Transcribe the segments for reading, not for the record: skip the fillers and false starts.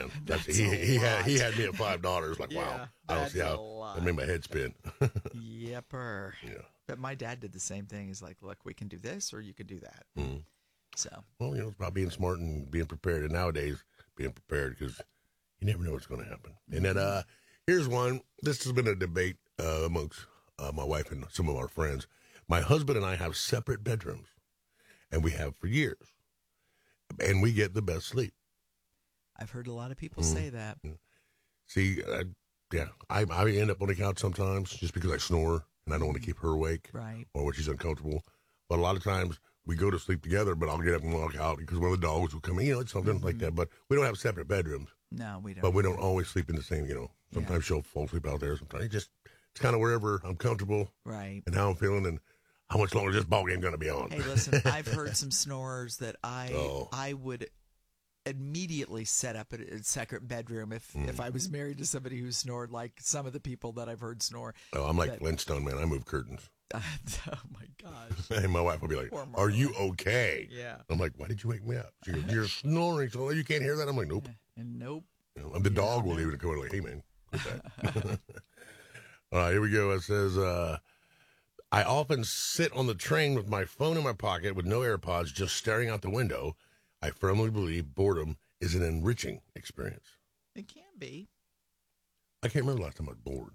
man. He had me at $5. Like, wow. I don't see how that made my head spin. Yepper. Yeah. But my dad did the same thing. He's like, look, we can do this or you can do that. Mm-hmm. So. Well, it's about being smart and being prepared. And nowadays, being prepared because you never know what's going to happen. And then here's one. This has been a debate amongst my wife and some of our friends. My husband and I have separate bedrooms, and we have for years. And we get the best sleep. I've heard a lot of people say that. See, I end up on the couch sometimes just because I snore and I don't want to keep her awake, right? Or when she's uncomfortable. But a lot of times we go to sleep together, but I'll get up and walk out because one of the dogs will come in. It's something like that. But we don't have separate bedrooms. No, we don't. But we don't always sleep in the same. Sometimes she'll fall asleep out there. Sometimes it's kind of wherever I'm comfortable, right? And how I'm feeling and how much longer is this ball game going to be on. Hey, listen, I've heard some snorers that I would immediately set up a second bedroom if I was married to somebody who snored like some of the people that I've heard snore. Oh, I'm like Flintstone, man. I move curtains. Oh, my gosh. And my wife will be like, are you okay? Yeah. I'm like, why did you wake me up? She goes, you're snoring, so you can't hear that? I'm like, nope. And nope. The dog will even come in like, hey, man, quit that. All right, here we go. It says, I often sit on the train with my phone in my pocket with no AirPods, just staring out the window. I firmly believe boredom is an enriching experience. It can be. I can't remember the last time I was bored.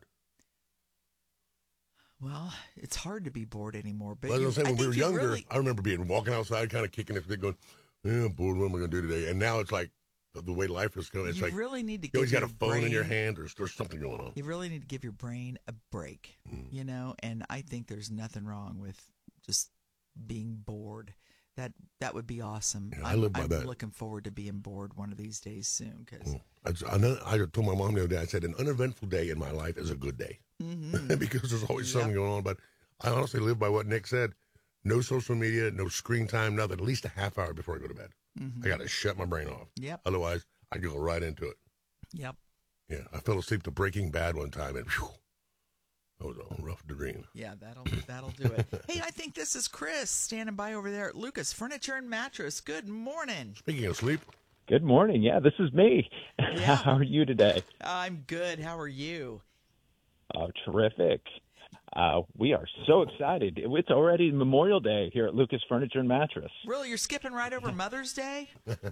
Well, it's hard to be bored anymore. But when we were younger, I remember walking outside, kind of kicking it, going, bored, what am I going to do today? And now it's like, the way life is going, it's like really need to you always got a phone in your hand or there's something going on. You really need to give your brain a break, and I think there's nothing wrong with just being bored. That would be awesome. Yeah, I live by that. I'm looking forward to being bored one of these days soon. I told my mom the other day, I said, an uneventful day in my life is a good day. Because there's always something going on. But I honestly live by what Nick said. No social media, no screen time, nothing. At least a half hour before I go to bed. I got to shut my brain off. Yep. Otherwise, I go right into it. Yep. Yeah, I fell asleep to Breaking Bad one time, and whew, that was a rough dream. Yeah, that'll do it. Hey, I think this is Chris standing by over there at Lucas Furniture and Mattress. Good morning. Speaking of sleep. Good morning. Yeah, this is me. Yeah. How are you today? I'm good. How are you? Oh, terrific. We are so excited. It's already Memorial Day here at Lucas Furniture and Mattress. Really? You're skipping right over Mother's Day?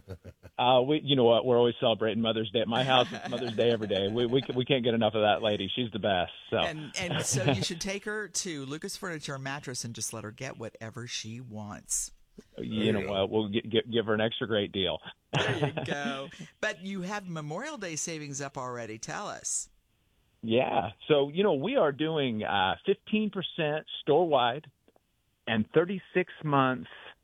You know what? We're always celebrating Mother's Day. At my house, it's Mother's Day every day. We can't get enough of that lady. She's the best. So. And so you should take her to Lucas Furniture and Mattress and just let her get whatever she wants. You know what? We'll give her an extra great deal. There you go. But you have Memorial Day savings up already. Tell us. Yeah. So, we are doing 15% store-wide and 36 months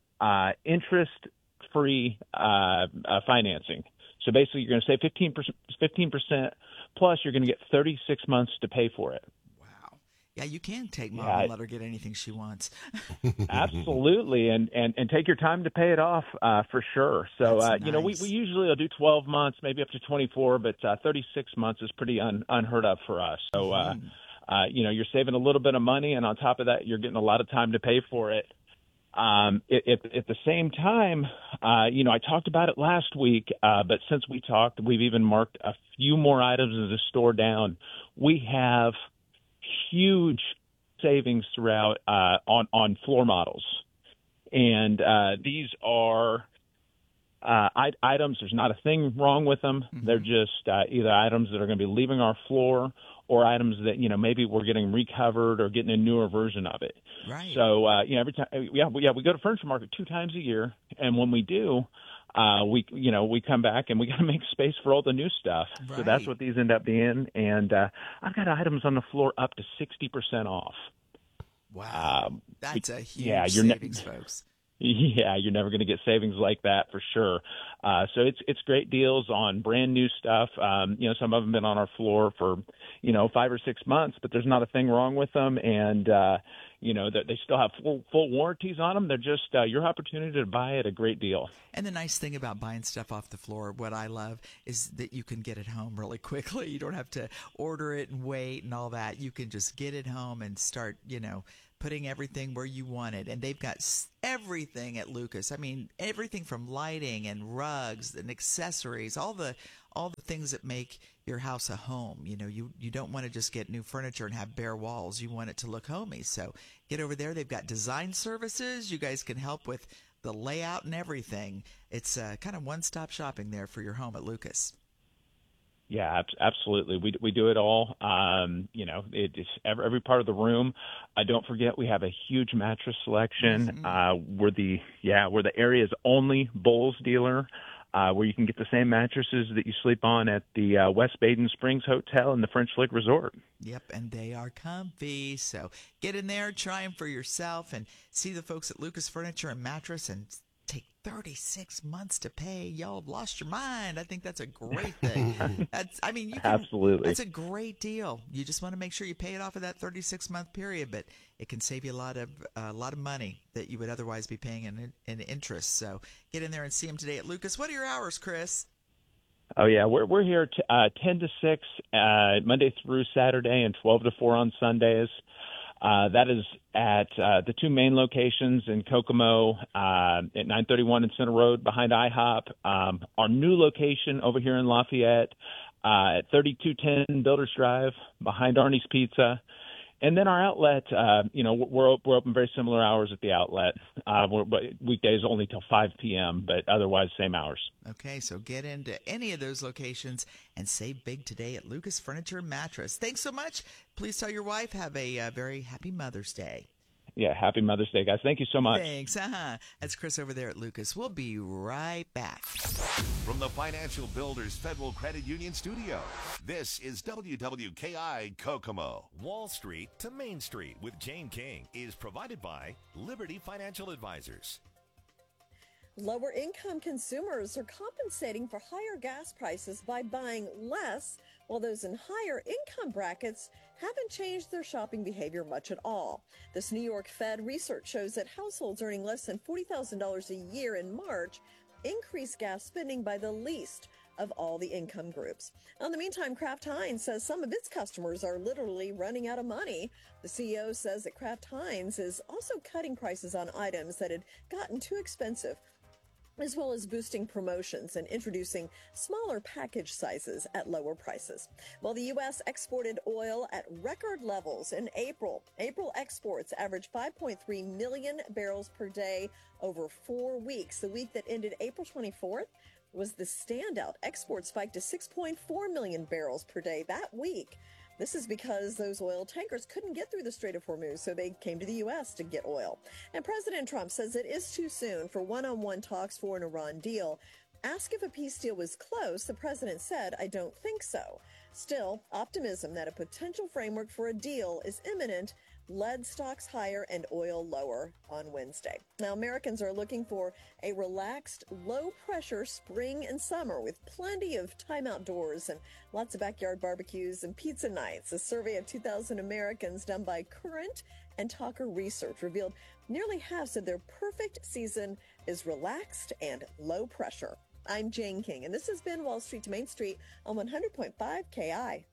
interest-free financing. So basically, you're going to save 15%, plus you're going to get 36 months to pay for it. Wow. Yeah, you can take Mom and let her get anything she wants. Absolutely, and take your time to pay it off for sure. So, nice. We usually will do 12 months, maybe up to 24, but 36 months is pretty unheard of for us. So, you're saving a little bit of money, and on top of that, you're getting a lot of time to pay for it. At the same time, I talked about it last week, but since we talked, we've even marked a few more items in the store down. We have huge savings throughout on floor models, and these are items. There's not a thing wrong with them. Mm-hmm. They're just either items that are going to be leaving our floor or items that maybe we're getting recovered or getting a newer version of it. Right. So every time, we go to Furniture Market 2 times a year, and when we do, we come back and we got to make space for all the new stuff. Right. So that's what these end up being. And I've got items on the floor up to 60% off. Wow. That's a huge savings, folks. Yeah, you're never going to get savings like that for sure. So it's great deals on brand new stuff. Some of them have been on our floor for, 5 or 6 months, but there's not a thing wrong with them. And, they still have full warranties on them. They're just your opportunity to buy at a great deal. And the nice thing about buying stuff off the floor, what I love, is that you can get it home really quickly. You don't have to order it and wait and all that. You can just get it home and start, putting everything where you want it. And they've got everything at Lucas. I mean, everything from lighting and rugs and accessories, all all the things that make your house a home. You know, you don't want to just get new furniture and have bare walls. You want it to look homey. So get over there. They've got design services. You guys can help with the layout and everything. It's kind of one-stop shopping there for your home at Lucas. Yeah, absolutely. We do it all. You know, it's every part of the room. Don't forget, we have a huge mattress selection. We're the area's only Bowles dealer, where you can get the same mattresses that you sleep on at the West Baden Springs Hotel and the French Lick Resort. Yep, and they are comfy. So get in there, try them for yourself, and see the folks at Lucas Furniture and Mattress, and take 36 months to pay. Y'all have lost your mind. I think that's a great thing. Absolutely. That's a great deal. You just want to make sure you pay it off of that 36-month period, but it can save you a lot of money that you would otherwise be paying in interest. So get in there and see them today at Lucas. What are your hours, Chris? Oh yeah, we're here 10 to 6 Monday through Saturday, and 12 to 4 on Sundays. That is at the two main locations in Kokomo, at 931 and Center Road behind IHOP. Our new location over here in Lafayette, at 3210 Builders Drive behind Arnie's Pizza. And then our outlet, we're open very similar hours at the outlet. Weekdays only till 5 p.m., but otherwise same hours. Okay, so get into any of those locations and save big today at Lucas Furniture and Mattress. Thanks so much. Please tell your wife, have a very happy Mother's Day. Yeah, happy Mother's Day, guys. Thank you so much. Thanks. That's Chris over there at Lucas. We'll be right back. From the Financial Builders Federal Credit Union Studio, this is WWKI Kokomo. Wall Street to Main Street with Jane King is provided by Liberty Financial Advisors. Lower income consumers are compensating for higher gas prices by buying less, while those in higher income brackets haven't changed their shopping behavior much at all. This New York Fed research shows that households earning less than $40,000 a year in March increased gas spending by the least of all the income groups. In the meantime, Kraft Heinz says some of its customers are literally running out of money. The CEO says that Kraft Heinz is also cutting prices on items that had gotten too expensive, as well as boosting promotions and introducing smaller package sizes at lower prices. While the U.S. exported oil at record levels in April. April exports averaged 5.3 million barrels per day over 4 weeks. The week that ended April 24th was the standout. Exports spiked to 6.4 million barrels per day that week. This is because those oil tankers couldn't get through the Strait of Hormuz, so they came to the U.S. to get oil. And President Trump says it is too soon for one-on-one talks for an Iran deal. Asked if a peace deal was close, the president said, "I don't think so." Still, optimism that a potential framework for a deal is imminent led stocks higher and oil lower on Wednesday. Now, Americans are looking for a relaxed, low-pressure spring and summer with plenty of time outdoors and lots of backyard barbecues and pizza nights. A survey of 2,000 Americans done by Current and Talker Research revealed nearly half said their perfect season is relaxed and low pressure. I'm Jane King, and this has been Wall Street to Main Street on 100.5 KI.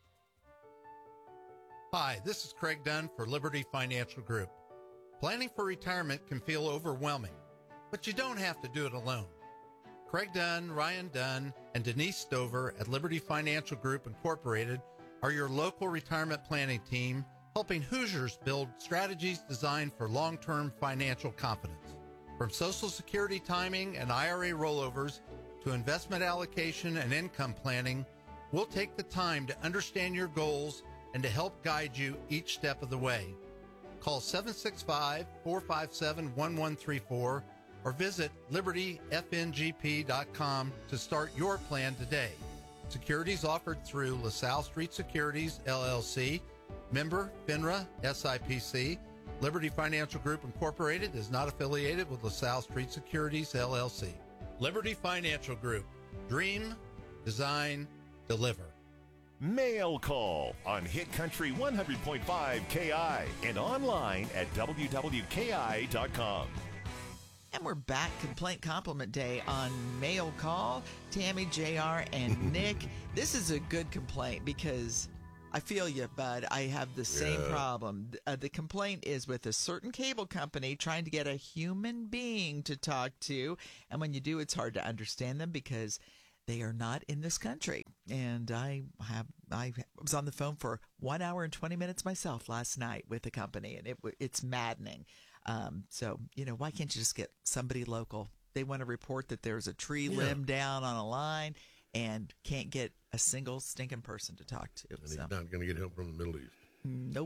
Hi, this is Craig Dunn for Liberty Financial Group. Planning for retirement can feel overwhelming, but you don't have to do it alone. Craig Dunn, Ryan Dunn, and Denise Stover at Liberty Financial Group Incorporated are your local retirement planning team, helping Hoosiers build strategies designed for long-term financial confidence. From Social Security timing and IRA rollovers to investment allocation and income planning, we'll take the time to understand your goals and to help guide you each step of the way. Call 765-457-1134 or visit libertyfngp.com to start your plan today. Securities offered through LaSalle Street Securities, LLC, member FINRA, SIPC. Liberty Financial Group Incorporated is not affiliated with LaSalle Street Securities, LLC. Liberty Financial Group. Dream, design, deliver. Mail Call on Hit Country 100.5 KI and online at wwki.com. And we're back, Complaint Compliment Day on Mail Call. Tammy, JR, and Nick. This is a good complaint because I feel you, bud. I have the same problem. The complaint is with a certain cable company trying to get a human being to talk to. And when you do, it's hard to understand them because They are not in this country. And I was on the phone for 1 hour and 20 minutes myself last night with the company, and it's maddening. So, why can't you just get somebody local? They want to report that there's a tree limb down on a line and can't get a single stinking person to talk to. And he's not going to get help from the Middle East. Nope.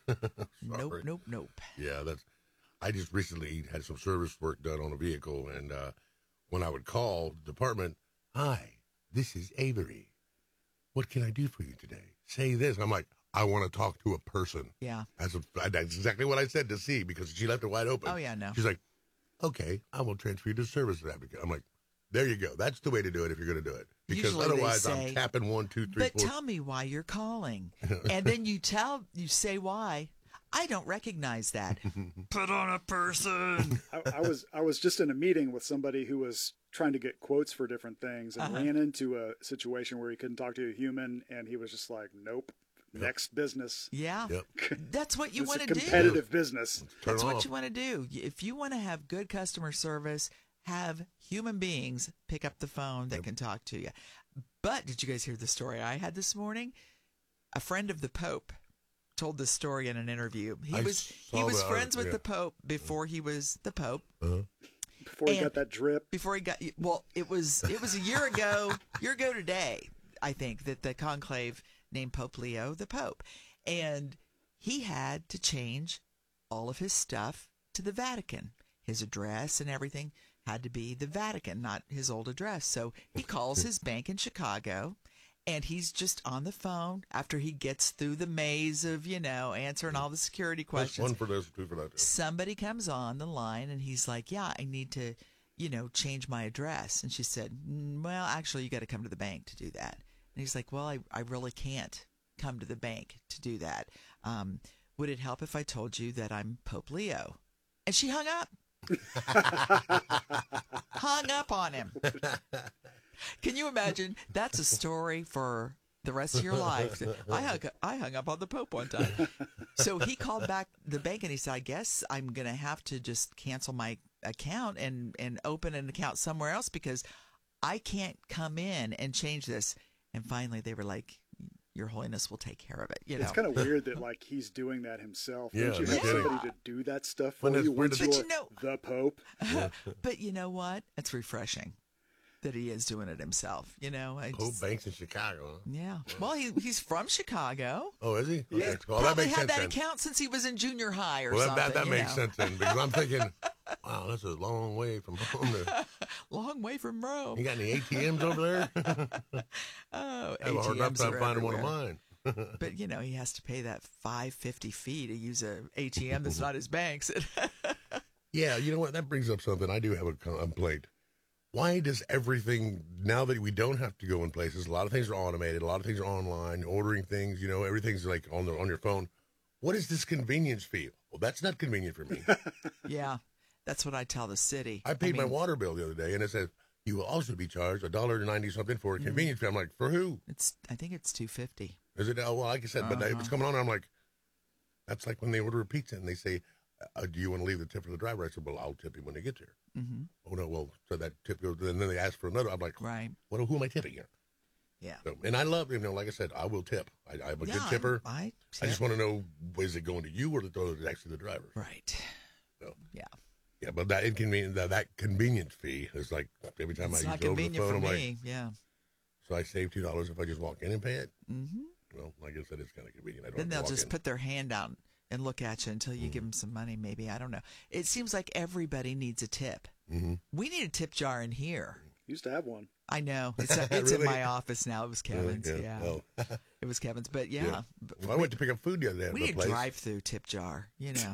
Nope. Yeah, I just recently had some service work done on a vehicle, and when I would call the department, "Hi, this is Avery. What can I do for you today?" Say this. I'm like, I want to talk to a person. Yeah. That's exactly what I said to C, because she left it wide open. Oh, yeah, no. She's like, "Okay, I will transfer you to service advocate." I'm like, there you go. That's the way to do it if you're going to do it. Because Usually otherwise, they say, I'm tapping 1, 2, 3, But 4. tell me why you're calling. And then you say why. I don't recognize that. Put on a person. I was just in a meeting with somebody who was trying to get quotes for different things and ran into a situation where he couldn't talk to a human, and he was just like, "Nope, next business." Yeah. Yep. That's what you It's want a to do. competitive business. That's what you want to do. If you want to have good customer service, have human beings pick up the phone that can talk to you. But did you guys hear the story I had this morning? A friend of the Pope told this story in an interview. He was friends with the Pope before he was the Pope. Before he got that drip. Before he got it was a year ago today, I think, that the conclave named Pope Leo the Pope. And he had to change all of his stuff to the Vatican. His address and everything had to be the Vatican, not his old address. So he calls his bank in Chicago, and he's just on the phone after he gets through the maze of, answering all the security questions. One for this, two for that. Somebody comes on the line, and he's like, "Yeah, I need to, change my address." And she said, "Well, actually, you got to come to the bank to do that." And he's like, "Well, I really can't come to the bank to do that. Would it help if I told you that I'm Pope Leo?" And she hung up. Hung up on him. Can you imagine? That's a story for the rest of your life. I hung up on the Pope one time. So he called back the bank and he said, "I guess I'm going to have to just cancel my account and open an account somewhere else because I can't come in and change this." And finally they were like, "Your Holiness will take care of it." It's kind of weird that he's doing that himself. Yeah, Don't you have yeah. somebody to do that stuff for When you it's- once when you're it's- the Pope? But you know what? It's refreshing that he is doing it himself. Pope Banks in Chicago. Huh? Yeah. Well, he's from Chicago. Oh, is he? Yeah. Okay. Well, that Probably makes had sense that then. account since he was in junior high or Well, something. that makes sense then, because I'm thinking, wow, that's a long way from home. Long way from Rome. You got any ATMs over there? Oh, I have a hard enough ATMs time are finding one of everywhere. mine. But he has to pay that $5.50 fee to use a ATM that's not his bank's. Yeah, you know what? That brings up something. I do have a complaint. Why does everything, now that we don't have to go in places, a lot of things are automated, a lot of things are online, ordering things, everything's like on your phone. What is this convenience fee? Well, that's not convenient for me. Yeah, that's what I tell the city. I paid my water bill the other day, and it says, you will also be charged $1.90 something for a convenience fee. I'm like, for who? I think it's $2.50. Is it? Oh, well, like I said, but if it's coming on, I'm like, that's like when they order a pizza and they say, "Do you want to leave the tip for the driver?" I said, "Well, I'll tip him when they get there." Mm-hmm. Oh no, well, so that tip goes, and then they ask for another. I'm like, Right. Who am I tipping here? Yeah. So, and I love, like I said, I will tip. I'm a good tipper. I just want to know, is it going to you or is it actually the driver? Right. So, yeah. Yeah, but that inconvenient, that convenience fee is like every time It's I not use over the convenient phone, for I'm me. like, Yeah. so I save $2 if I just walk in and pay it. Mm-hmm. Well, like I said, it's kind of convenient. I don't Then have to they'll walk just in. put their hand out and look at you until you give them some money, maybe. I don't know. It seems like everybody needs a tip. Mm-hmm. We need a tip jar in here. Used to have one. I know. It's Really? in my office now. It was Kevin's. Really? Yeah. Oh. It was Kevin's. But yeah. Yeah. But Well, I went to pick up food the other day at we the need a place. drive-through tip jar,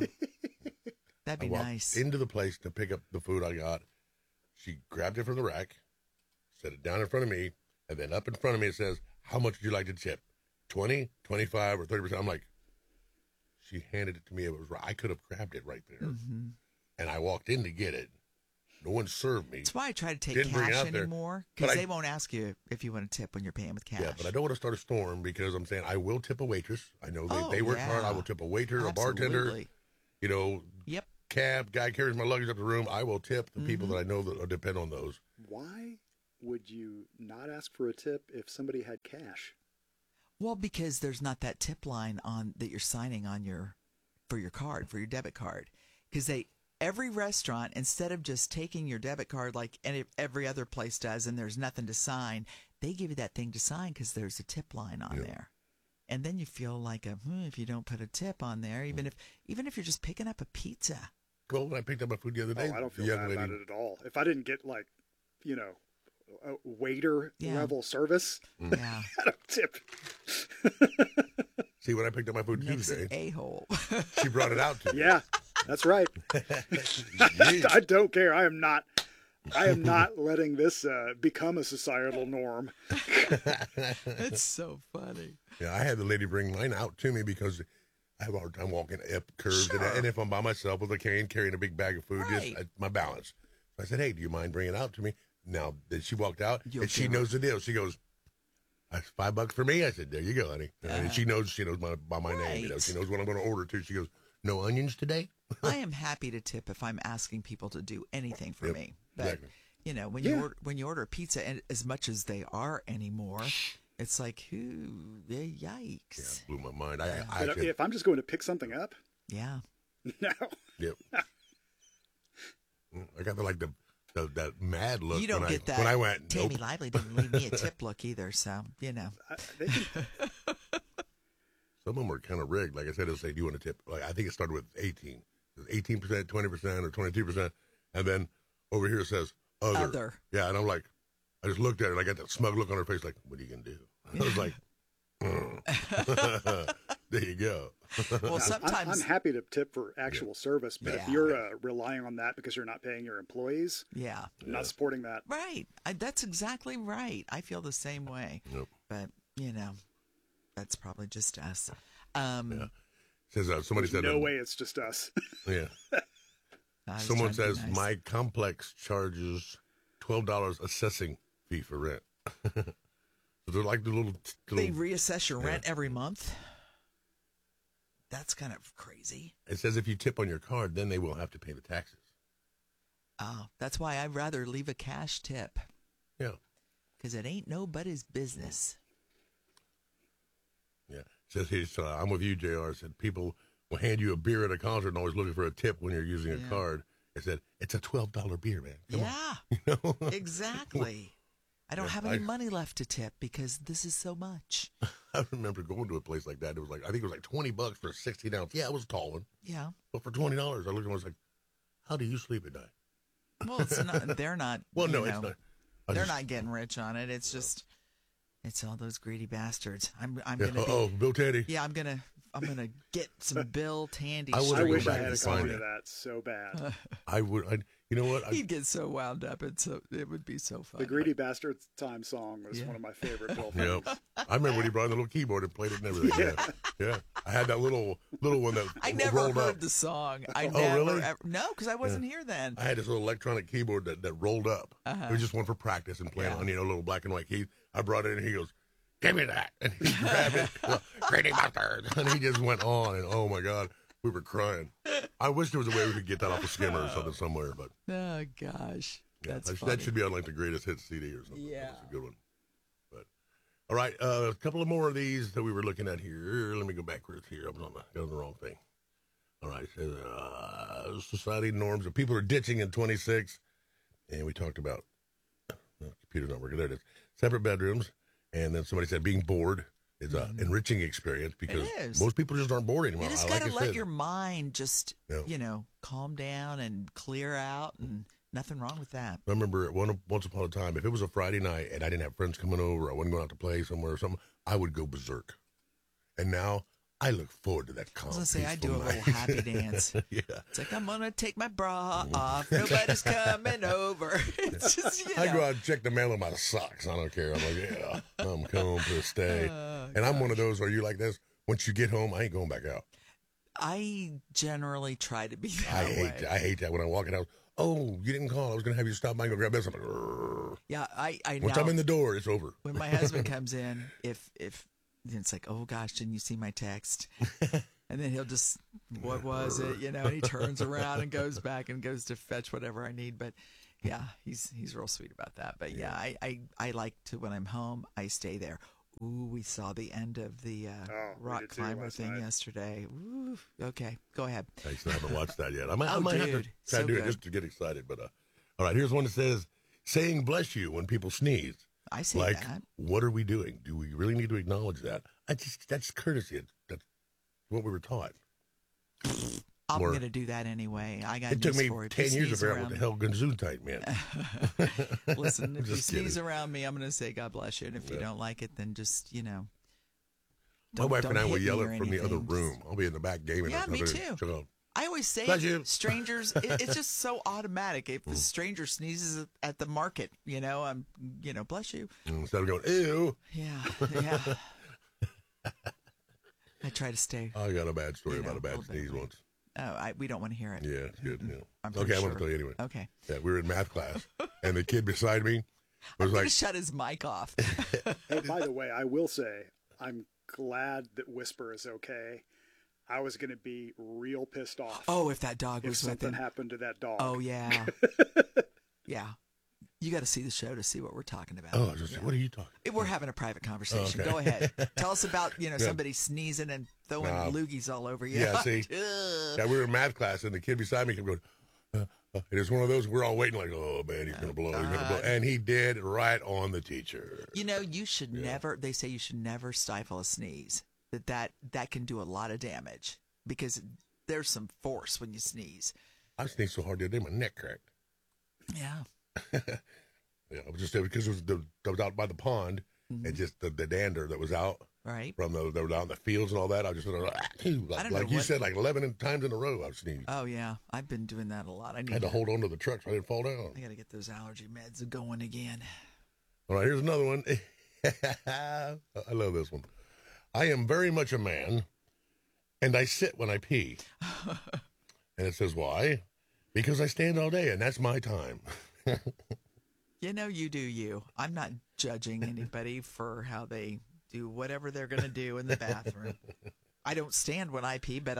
That'd I be walked nice. into the place to pick up the food I got. She grabbed it from the rack, set it down in front of me, and then up in front of me it says, "How much would you like to tip? 20, 25, or 30%?" I'm like, she handed it to me. I could have grabbed it right there. Mm-hmm. And I walked in to get it. No one served me. That's why I try to take Didn't bring it cash out there. anymore, But because I- they won't ask you if you want to tip when you're paying with cash. Yeah, but I don't want to start a storm because I'm saying I will tip a waitress. I know they work hard. I yeah. will tip a waiter, a bartender, Absolutely. Yep. Cab guy carries my luggage up the room. I will tip the people that I know that depend on those. Why would you not ask for a tip if somebody had cash? Well, because there's not that tip line on that you're signing on for your card, for your debit card. Because every restaurant, instead of just taking your debit card like every other place does and there's nothing to sign, they give you that thing to sign because there's a tip line on there. And then you feel like if you don't put a tip on there, even if you're just picking up a pizza. Well, when I picked up my food the other day, I don't feel bad about it at all. If I didn't get a waiter level service, yeah, I don't tip. See, when I picked up my food Tuesday, a-hole. She brought it out to me. Yeah, that's right. I don't care. I am not letting this become a societal norm. That's so funny. Yeah, I had the lady bring mine out to me because I have a hard time walking up curves. Sure. And if I'm by myself with a cane carrying a big bag of food, Right. my balance. So I said, hey, do you mind bringing it out to me? Now, then she walked out, and she give knows the deal. She goes, that's $5 for me. I said, there you go, honey. And she knows by my name. You know, Right. she knows what I'm going to order, too. She goes, no onions today? I am happy to tip if I'm asking people to do anything for me. But exactly. when you order pizza, and as much as they are anymore, it's like, yikes. Yeah, blew my mind. But if I'm just going to pick something up, Yeah. no. Yep. I got that mad look. You don't when get that. when I went. Tammy Nope. Lively didn't leave me a tip look either, so They can, Some of them are kind of rigged. Like I said, they'll say, do you want a tip? Like, I think it started with 18. 18%, 20%, or 22%. And then over here it says other. Yeah, and I'm like, I just looked at her and I got that smug look on her face like, what are you going to do? I was like, there you go. well, sometimes I'm happy to tip for actual service, but if you're relying on that because you're not paying your employees, I'm not supporting that. right. That's exactly right. I feel the same way. Yep. But that's probably just us. Says somebody said, No way, it's just us. Yeah. I was Someone trying to says be nice. my complex charges $12 assessing fee for rent. So they're like the little They reassess your rent every month. That's kind of crazy. It says if you tip on your card, then they will have to pay the taxes. Oh, that's why I'd rather leave a cash tip. Yeah. Because it ain't nobody's business. Yeah. It says here, I'm with you, JR. It said people will hand you a beer at a concert and always looking for a tip when you're using a card. It said, it's a $12 beer, man. Come on. Exactly. I don't have any money left to tip because this is so much. I remember going to a place like that. It was like, I think it was like $20 for a 16-ounce. Yeah, it was a tall one. Yeah. But for $20, I looked at it and was like, how do you sleep at night? Well, it's not. They're not. Well, no, it's not. They're not getting rich on it. It's just, it's all those greedy bastards. I'm gonna. Bill Tandy. Yeah, I'm gonna get some Bill Tandy. I I wish I back had a and find copy it. of that so bad. I would. You know what? He'd get so wound up. It would be so fun. The Greedy Bastards Time song was one of my favorite Bill things. Yep. I remember when he brought in the little keyboard and played it and everything. Yeah. I had that little one that I never rolled heard up. the song. I Oh, never, really? No, because I wasn't here then. I had this little electronic keyboard that rolled up. It was just one for practice and playing on, little black and white keys. I brought it in and he goes, give me that. And he grabbed it. Greedy Bastards. And he just went on and oh my God, we were crying. I wish there was a way we could get that off a skimmer or something somewhere, but Oh gosh, that's funny. that should be on like the greatest hits CD or something. Yeah. That's a good one. But all right, a couple of more of these that we were looking at here. Let me go backwards here. I was on the wrong thing. All right, it says society norms of people are ditching in 26, and we talked about computer's not working. There it is. Separate bedrooms, and then somebody said being bored is an enriching experience because It is. most people just aren't bored anymore. You just Like got to I let said. your mind just, Yeah. calm down and clear out, and nothing wrong with that. I remember once upon a time, if it was a Friday night and I didn't have friends coming over, I wasn't going out to play somewhere or something, I would go berserk. And now I look forward to that calm, I was going to say, I do peaceful a little night. happy dance. Yeah. It's like, I'm going to take my bra off. Nobody's coming over. It's just, I go out and check the mail in my socks. I don't care. I'm like, yeah, I'm coming to stay. And I'm one of those, are you like this? Once you get home, I ain't going back out. I generally try to be that way. I hate that when I walk in the house. Oh, you didn't call. I was going to have you stop by and go grab this. I'm like, "Grr." Yeah, I Once now, I'm in the door, it's over. when my husband comes in, if it's like, oh gosh, didn't you see my text? And then he'll just, what was it? And he turns around and goes back and goes to fetch whatever I need. But Yeah, he's real sweet about that. But yeah, I like to, when I'm home, I stay there. Ooh, we saw the end of the rock climber thing yesterday. Ooh, okay, go ahead. I still haven't watched that yet. I might have to try so to do good. it just to get excited. But all right, here's one that says, saying bless you when people sneeze. I say like, that. What are we doing? Do we really need to acknowledge that? That's courtesy. That's what we were taught. I'm going to do that anyway. I got It took news me for it. 10 years to figure out what the hell Gesundheit meant. Listen, if you Just sneeze kidding. around me, I'm going to say God bless you. And if you don't like it, then just, My wife and I will yell it from the other room. I'll be in the back gaming. Yeah, me too. I always say strangers, it's just so automatic. If a stranger sneezes at the market, I'm, bless you. Instead of going, ew. Yeah. I try to stay. I got a bad story about a bad sneeze once. Oh, we don't want to hear it. Yeah, it's good. Yeah. I'm Okay, I'm sure. going to tell you anyway. Okay. Yeah, we were in math class, and the kid beside me I'm was going like, to shut his mic off. Hey, by the way, I will say I'm glad that Whisper is okay. I was going to be real pissed off. Oh, if that dog if was with something him. happened to that dog. Oh, yeah. Yeah. You got to see the show to see what we're talking about. oh, what are you talking We're having a private conversation. Okay. Go ahead. Tell us about, somebody sneezing and throwing loogies all over you. Yeah, see? Yeah, we were in math class, and the kid beside me kept going, and it's one of those, we're all waiting like, oh, man, he's going to blow, he's going to blow. And he did right on the teacher. You should never, they say you should never stifle a sneeze. That can do a lot of damage because there's some force when you sneeze. I sneezed so hard the other day, my neck cracked. Yeah. Yeah, I was just because I was out by the pond, and just the dander that was out Right. from that was out in the fields and all that. I just like you said, like 11 times in a row I've sneezed. Oh yeah, I've been doing that a lot. I had to hold on to the truck so I didn't fall down. I got to get those allergy meds going again. All right, here's another one. I love this one. I am very much a man, and I sit when I pee. And it says why? Because I stand all day, and that's my time. You do you. I'm not judging anybody for how they do whatever they're going to do in the bathroom. I don't stand when I pee, but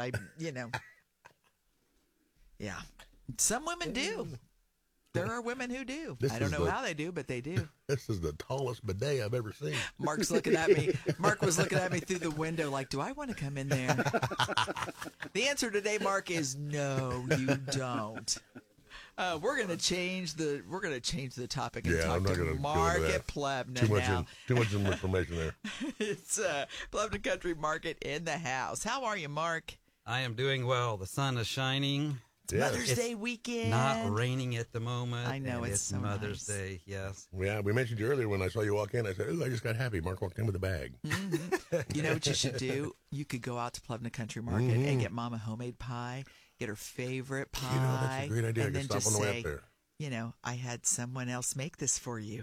yeah. Some women do. There are women who do. I don't know how they do, but they do. This is the tallest bidet I've ever seen. Mark's looking at me. Mark was looking at me through the window like, do I want to come in there? The answer today, Mark, is no, you don't. We're gonna change the topic and talk to Mark at Plevna now. Too much information there. It's Plevna Country Market in the house. How are you, Mark? I am doing well. The sun is shining. It's Mother's Day weekend. Not raining at the moment. I know, and it's so Mother's nice. Day. Yes. Yeah, we mentioned you earlier when I saw you walk in. I said, "Ooh, I just got happy." Mark walked in with a bag. Mm-hmm. You know what you should do? You could go out to Plevna Country Market and get Mama homemade pie. Get her favorite pie. That's a great idea. And I then can stop just on the way say, up there. I had someone else make this for you.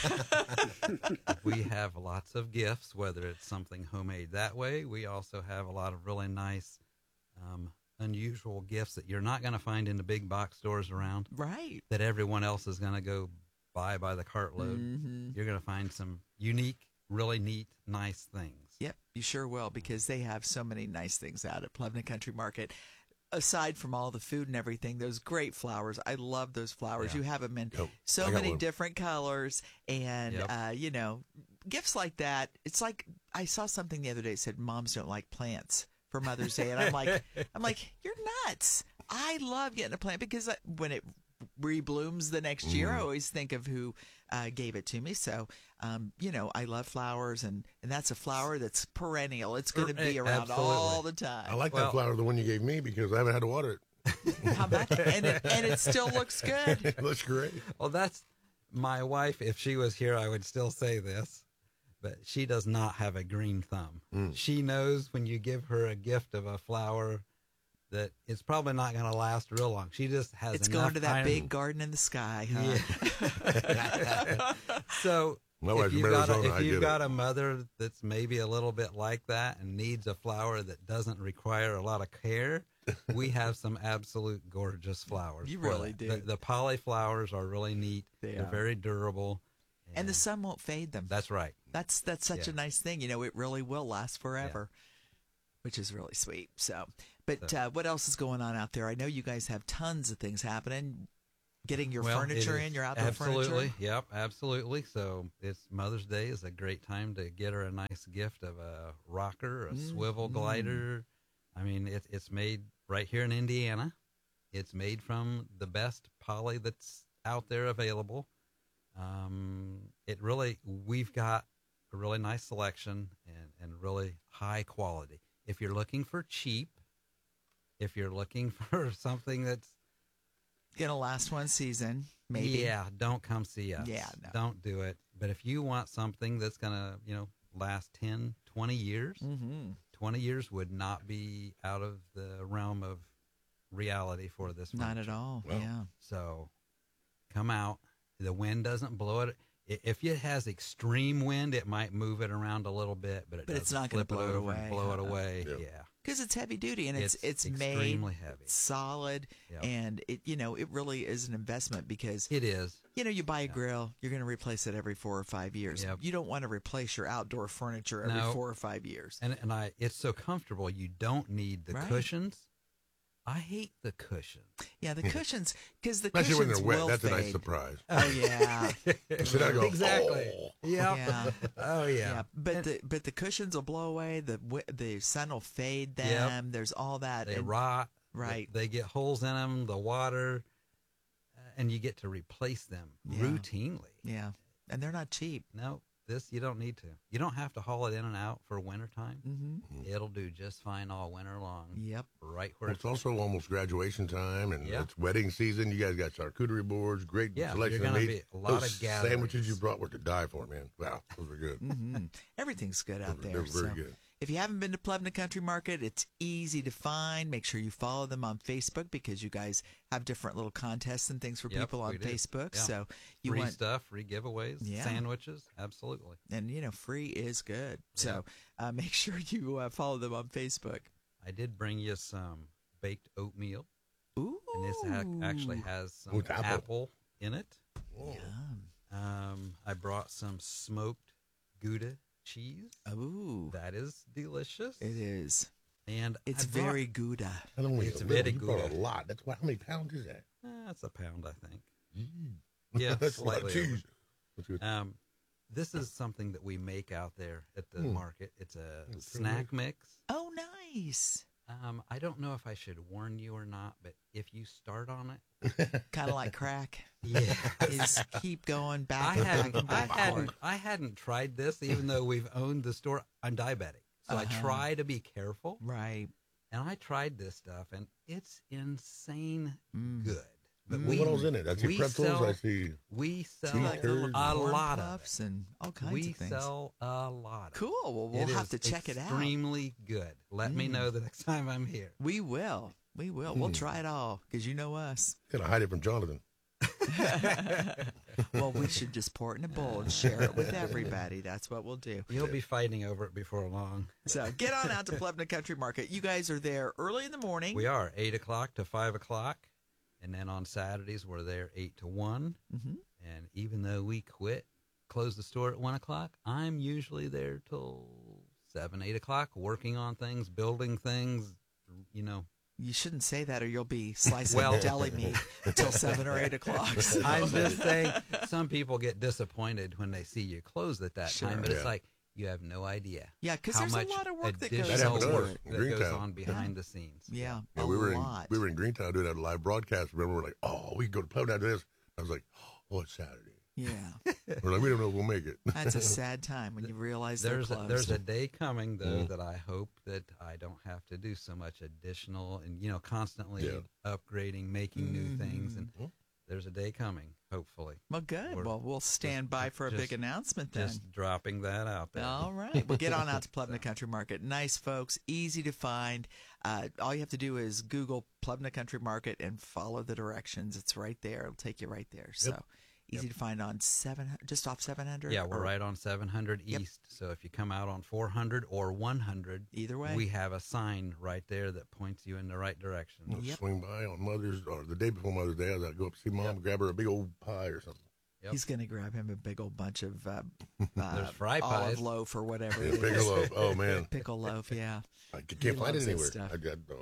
We have lots of gifts, whether it's something homemade that way. We also have a lot of really nice, unusual gifts that you're not going to find in the big box stores around. Right. That everyone else is going to go buy by the cartload. Mm-hmm. You're going to find some unique, really neat, nice things. Yep, you sure will, because they have so many nice things out at Plevna Country Market. Aside from all the food and everything, those great flowers. I love those flowers. Yeah. You have them in so many different colors. And, gifts like that. It's like I saw something the other day that said moms don't like plants for Mother's Day. And I'm like, you're nuts. I love getting a plant because when it reblooms the next year, I always think of who gave it to me. So, I love flowers, and that's a flower that's perennial. It's going to be around all the time. I like that flower, the one you gave me, because I haven't had to water it. How about that? And it still looks good. It looks great. Well, that's my wife. If she was here, I would still say this, but she does not have a green thumb. She knows when you give her a gift of a flower that it's probably not going to last real long. She just has It's enough going to that time. big garden in the sky, huh? Yeah. So if you've got a mother that's maybe a little bit like that and needs a flower that doesn't require a lot of care, we have some absolute gorgeous flowers. You really do. The poly flowers are really neat. They're very durable. And the sun won't fade them. That's right. That's such a nice thing. It really will last forever, which is really sweet. So, but what else is going on out there? I know you guys have tons of things happening. getting your Well, furniture it is. in, your outdoor Absolutely. furniture? Yep, absolutely. So it's Mother's Day is a great time to get her a nice gift of a rocker, a swivel glider. I mean, it's made right here in Indiana. It's made from the best poly that's out there available. We've got a really nice selection and really high quality. If you're looking for cheap, if you're looking for something that's Going to last one season, maybe. yeah, don't come see us. Yeah, no. Don't do it. But if you want something that's going to, last 10, 20 years, 20 years would not be out of the realm of reality for this Not furniture. at all. Well, Yeah. So come out. The wind doesn't blow it. If it has extreme wind, it might move it around a little bit, but But it's doesn't not gonna flip blow it over and away. blow it away. Yep. Yeah. Because it's heavy duty and it's extremely made heavy. solid, Yep. and it really is an investment because It is. you buy a grill, you're going to replace it every 4 or 5 years. Yep. You don't want to replace your outdoor furniture every No. 4 or 5 years. And it's so comfortable. You don't need the Right. cushions. I hate the cushions. Yeah, the cushions, because the Especially when cushions they're wet. will That's a nice fade. surprise. Oh yeah, So I go, Exactly. "Oh." Yeah. Oh yeah. yeah. But the cushions will blow away. The sun will fade them. There's all that. They and- rot. Right. They get holes in them. The water, and you get to replace them Yeah. routinely. Yeah, and they're not cheap. No, this you don't need to. You don't have to haul it in and out for wintertime. Mm-hmm. It'll do just fine all winter long. Yep. Right where It's also almost graduation time, and Yeah. it's wedding season. You guys got charcuterie boards, great Yeah, selection you're of gonna meat. be a lot Those of gatherings. sandwiches you brought were to die for, man. Wow, those were good. Mm-hmm. Everything's good out They're there. very so good. if you haven't been to Plevna Country Market, it's easy to find. Make sure you follow them on Facebook because you guys have different little contests and things for Yep, people on we do. Facebook. Yeah. So you free want, stuff, free giveaways, Yeah. sandwiches. Absolutely. and free is good. So make sure you follow them on Facebook. I did bring you some baked oatmeal, Ooh, and this actually has some With apple. apple in it. Yum. I brought some smoked Gouda cheese. Ooh, That is delicious. it is. And It's I brought- very Gouda. Not only It's a little, very you brought a good. lot. That's why. How many pounds is that? That's a pound, I think. Yeah, That's a lot of slightly over. cheese. That's good. This is something that we make out there at the Hmm. market. It's a pretty snack mix. Oh, nice. I don't know if I should warn you or not, but if you start on it, Kind of like crack. yeah, Is keep going back I and back hadn't, and I back. hadn't, I hadn't tried this, even though we've owned the store. I'm diabetic, so I try to be careful. Right. And I tried this stuff, and it's insane good. But Well, what else in it? I see we pretzels. sell- I see. we sell Cheese Like curds. a corn lot of puffs and all kinds we of things. sell a lot. Of Cool. Well, it. we'll It have is to check it out. Extremely good. Let me know the next time I'm here. We will. We will. We'll try it all because you know us. Gonna hide it from Jonathan. Well, we should just pour it in a bowl and share it with everybody. That's what we'll do. You'll be fighting over it before long. So get on out to Plevna Country Market. You guys are there early in the morning. We are 8 o'clock to 5 o'clock, and then on Saturdays we're there 8 to 1. Mm-hmm. And even though we close the store at 1 o'clock, I'm usually there till 7, 8 o'clock, working on things, building things. You know, You shouldn't say that, or you'll be slicing Well- deli meat until 7 or 8 o'clock. So. I'm just saying, some people get disappointed when they see you close at that Sure. time, but it's Yeah. like you have no idea. Yeah, 'cause how there's a much lot of work that goes additional into work it. that goes Greentown. on behind the scenes. Yeah, Yeah, a we were lot. in Greentown doing that live broadcast. Remember, we're like, oh, we can go to Plevna after this. I was like, oh, it's Saturday. Yeah, We're like, we don't know if we'll make it. that's a sad time when you realize they're closed. There's a day coming though that I hope that I don't have to do so much additional and constantly upgrading, making new things, and there's a day coming. Hopefully, Well, good. We're Well, we'll stand by for a big just- announcement then. just dropping that out there. All right. Well, get on out to Plevna Country Market. Nice folks, easy to find. All you have to do is Google Plevna Country Market and follow the directions. It's right there. It'll take you right there. So easy to find on 700, just off 700. Yeah, we're or right on 700 Yep. East. So if you come out on 400 or 100, Either way. we have a sign right there that points you in the right direction. Yep. Swing by on Mother's or the day before Mother's Day. I'd go up see Mom, grab her a big old pie or something. Yep. He's going to grab him a big old bunch of There's fry olive pies. loaf or whatever Yeah, it big is. loaf. Oh man, Pickle loaf, yeah. I can't find it loves that anywhere. stuff. I got no.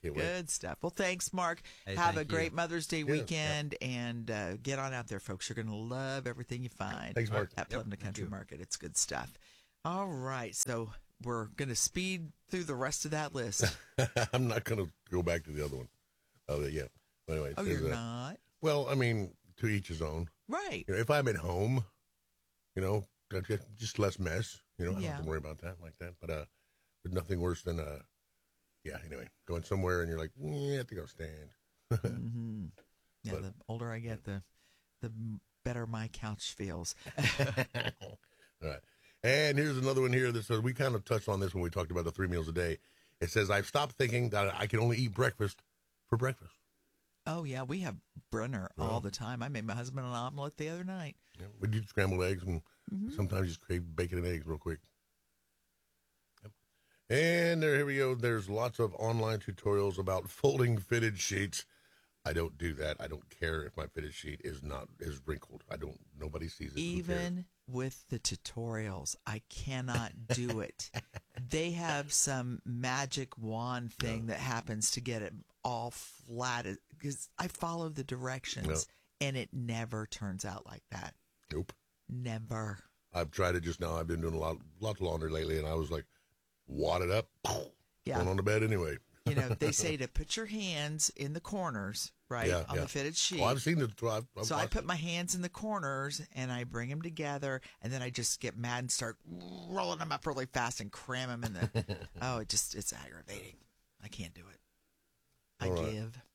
Can't wait. Good stuff. Well, thanks, Mark. Hey, Have a thank great you. Mother's Day Yeah, weekend, and get on out there, folks. You're going to love everything you find Thanks, Mark. at Plymouth Country Market. It's good stuff. All right, so we're going to speed through the rest of that list. I'm not going to go back to the other one. Yeah. But anyway, Oh, you're not? Well, I mean, to each his own. Right. You know, if I'm at home, you know, just less mess. You know, I don't Yeah. have to worry about that like that. But nothing worse than yeah. Anyway, going somewhere and you're like, I think I'll stand. Mm-hmm. Yeah, But- the older I get, the better my couch feels. All right. And here's another one here that says, we kind of touched on this when we talked about the 3 meals a day. It says, I've stopped thinking that I can only eat breakfast for breakfast. Oh, yeah, we have Brunner all the time. I made my husband an omelet the other night. Yeah, we do scrambled eggs and sometimes just crave bacon and eggs real quick. Yep. And here we go. There's lots of online tutorials about folding fitted sheets. I don't do that. I don't care if my fitted sheet is wrinkled. Nobody sees it. Who cares? Even with the tutorials, I cannot do it. They have some magic wand thing that happens to get it all flat, because I follow the directions and it never turns out like that. Nope. Never. I've tried it just now. I've been doing lots of laundry lately, and I was like, wad it up, Yeah. going on to bed anyway. You know, they say to put your hands in the corners, right, Yeah, on yeah. the fitted sheet. Well, I've seen it. I've So I watched put it. my hands in the corners and I bring them together, and then I just get mad and start rolling them up really fast and cram them in the. It's aggravating. I can't do it. I All right. give.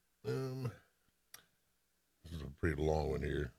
This is a pretty long one here.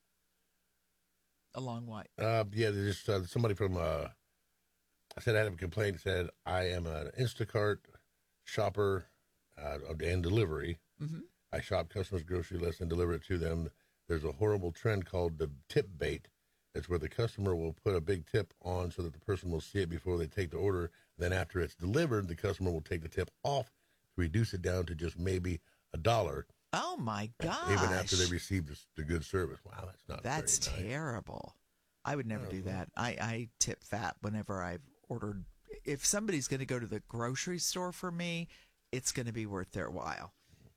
A long way. Yeah, there's just somebody from. I said I had a complaint. Said I am an Instacart shopper and delivery. Mm-hmm. I shop customers' grocery list and deliver it to them. There's a horrible trend called the tip bait. It's where the customer will put a big tip on so that the person will see it before they take the order. Then after it's delivered, the customer will take the tip off to reduce it down to just maybe $1. Oh my gosh! Even after they receive the good service. Wow, that's not That's very nice. terrible. I would never do that. I tip fat whenever I've ordered. If somebody's going to go to the grocery store for me, it's going to be worth their while.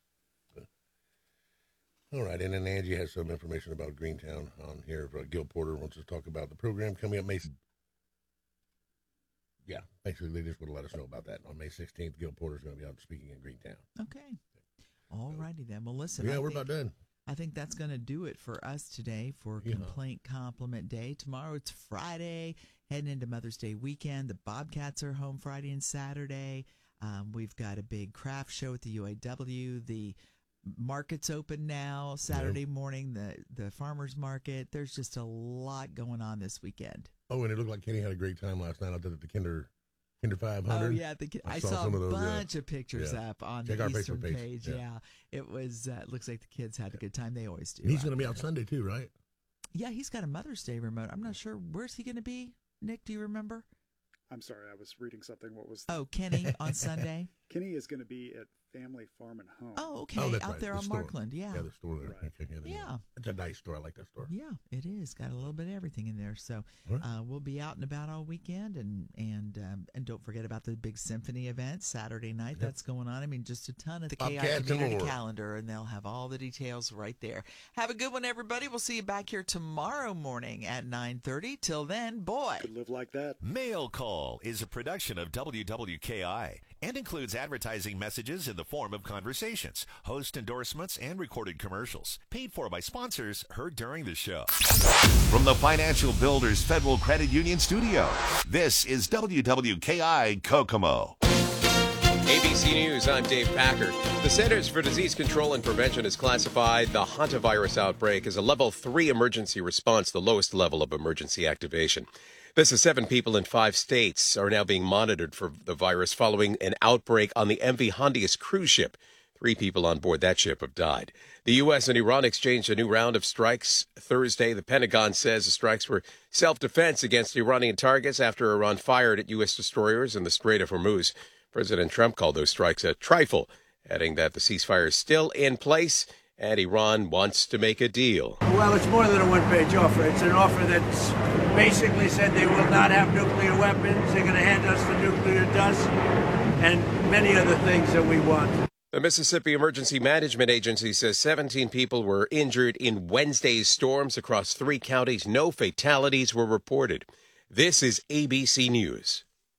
All right, and then Angie has some information about Greentown on here. Gil Porter wants to talk about the program coming up May. Yeah, basically they just want to let us know about that. On May 16th, Gil Porter's going to be out speaking in Greentown. Okay. All righty then. Well, listen. Yeah, I we're think- about done. I think that's going to do it for us today for Complaint Compliment Day. Tomorrow it's Friday, heading into Mother's Day weekend. The Bobcats are home Friday and Saturday. We've got a big craft show at the UAW. The market's open now, Saturday morning, the farmer's market. There's just a lot going on this weekend. Oh, and it looked like Kenny had a great time last night out there at the Kinder 500. Oh, yeah. I saw some a of those, bunch of pictures Yeah. up on Check our the Eastern Facebook page. page. Yeah. Yeah. It was, looks like the kids had a good time. They always do. And he's out going to be there. out Sunday too, right? Yeah, he's got a Mother's Day remote. I'm not sure. Where's he going to be? Nick, do you remember? I'm sorry, I was reading something. What was Oh, Kenny on Sunday. Kenny is going to be at Family Farm and Home. Oh, okay. Oh, that's out right. there The on store. Markland. Yeah. Yeah, the store there. Right. Okay, Yeah. It's a nice store. I like that store. Yeah, it is. Got a little bit of everything in there. So All right. we'll be out and about all weekend, and don't forget about the big symphony event Saturday night. That's going on. I mean, just a ton of the KI Bobcats and community more. calendar, and they'll have all the details right there. Have a good one, everybody. We'll see you back here tomorrow morning at 9:30. Till then, boy. Could live like that. Mail Call is a production of WWKI and includes advertising messages in the form of conversations, host endorsements, and recorded commercials. Paid for by sponsors heard during the show. From the Financial Builders Federal Credit Union Studio, this is WWKI Kokomo. ABC News, I'm Dave Packard. The Centers for Disease Control and Prevention has classified the hantavirus outbreak as a level 3 emergency response, the lowest level of emergency activation. This is 7 people in 5 states are now being monitored for the virus following an outbreak on the MV Hondius cruise ship. 3 people on board that ship have died. The U.S. and Iran exchanged a new round of strikes Thursday. The Pentagon says the strikes were self-defense against Iranian targets after Iran fired at U.S. destroyers in the Strait of Hormuz. President Trump called those strikes a trifle, adding that the ceasefire is still in place and Iran wants to make a deal. Well, it's more than a one-page offer. It's an offer that's basically said they will not have nuclear weapons, they're going to hand us the nuclear dust, and many other things that we want. The Mississippi Emergency Management Agency says 17 people were injured in Wednesday's storms across 3 counties. No fatalities were reported. This is ABC News.